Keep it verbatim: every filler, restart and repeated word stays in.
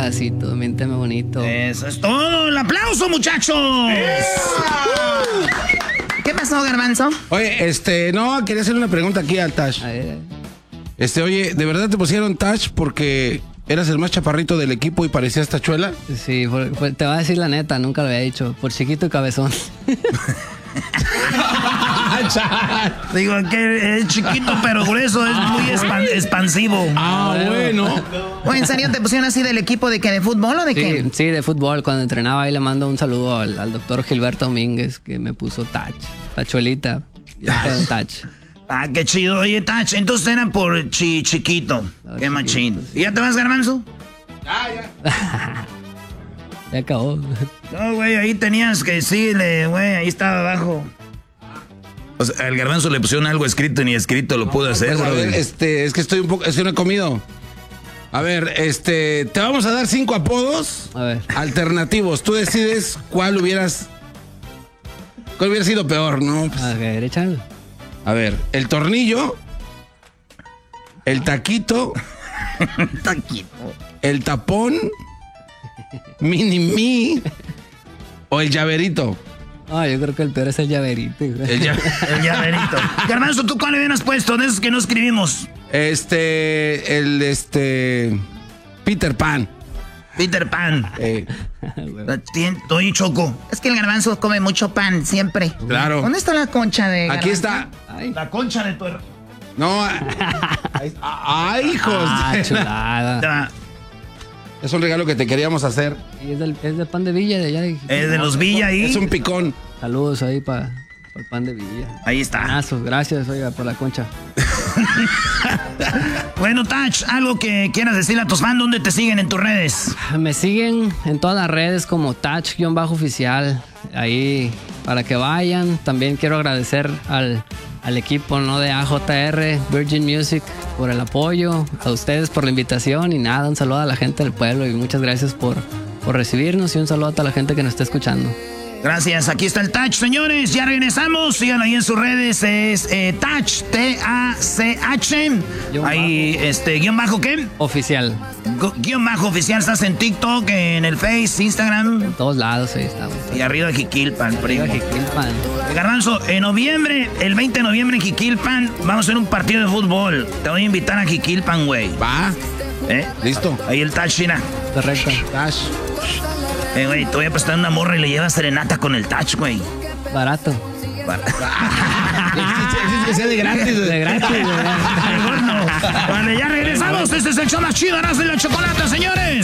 pedacito, miénteme bonito. Eso es todo. ¡El aplauso, muchachos! ¿Qué pasó, Garbanzo? Oye, este, no, quería hacer una pregunta aquí al Tash. Este, oye, ¿de verdad te pusieron Tash porque eras el más chaparrito del equipo y parecías tachuela? Sí, por, por, te voy a decir la neta, nunca lo había dicho. Por chiquito y cabezón. Digo que es chiquito pero grueso, es muy expan expansivo. Ah, bueno. Oye, ¿en serio te pusieron así del equipo de qué? ¿De fútbol o de sí, qué? Sí, de fútbol. Cuando entrenaba ahí le mando un saludo al, al doctor Gilberto Domínguez que me puso Tach, tachuelita. Tach. Ah, qué chido. Oye, Tach, entonces era por chi chiquito. Claro, qué machín. Sí. ¿Y ya te vas, Garbanzo? Ah, ya. Ya acabó. No, güey, ahí tenías que decirle, güey, ahí estaba abajo. O sea, al Garbanzo le pusieron algo escrito y ni escrito lo pudo hacer, pues, a ver, este, es que estoy un poco, es que no he comido. A ver, este, te vamos a dar cinco apodos a ver. alternativos. Tú decides cuál hubieras, cuál hubiera sido peor, ¿no? Pues, a ver, échale. A ver, el tornillo, el taquito, taquito, el tapón, mini mi o el llaverito. Ah, yo creo que el peor es el llaverito. El, lla el llaverito. Garbanzo, ¿tú cuál le hubieras puesto de esos que no escribimos? Este, el, este, Peter Pan. Peter Pan. Eh. Estoy choco. Es que el Garbanzo come mucho pan, siempre. Claro. ¿Dónde está la concha de Garbanzo? Aquí está. Ay. La concha de tu hermano. No. ¡Ay, hijos! Ah, chulada. Es un regalo que te queríamos hacer. Y es del, es del pan de Villa de allá. Es de los Villa ahí. Es un picón. Saludos ahí para pa el pan de Villa. Ahí está. Panazos, gracias, oiga, por la concha. Bueno, Tach, algo que quieras decirle a tus fans, ¿dónde te siguen en tus redes? Me siguen en todas las redes como Tach-oficial. Ahí para que vayan. También quiero agradecer al, al equipo, ¿no?, de A J R, Virgin Music, por el apoyo, a ustedes por la invitación y nada, un saludo a la gente del pueblo y muchas gracias por, por recibirnos y un saludo a toda la gente que nos está escuchando. Gracias, aquí está el Tach, señores, ya regresamos, síganlo ahí en sus redes, es eh, Tach, T A C H, ahí, este, guión bajo, ¿qué? Oficial. Gu guión bajo oficial, estás en TikTok, en el Face, Instagram. En todos lados, ahí estamos. Y arriba de Jiquilpan, primo. Arriba de Jiquilpan. Garbanzo, en noviembre, el veinte de noviembre en Jiquilpan, vamos a hacer un partido de fútbol. Te voy a invitar a Jiquilpan, güey. Va. ¿Eh? Listo. Ahí el Tach, China. Correcto. Tach. Eh, güey, te voy a prestar una morra y le llevas serenata con el Tach, güey. Barato. Barato. Es que sea de gratis. De gratis, de gratis. Mejor no. Vale, ya regresamos. Este es el show más chido, Erasmo y la Chocolata, señores.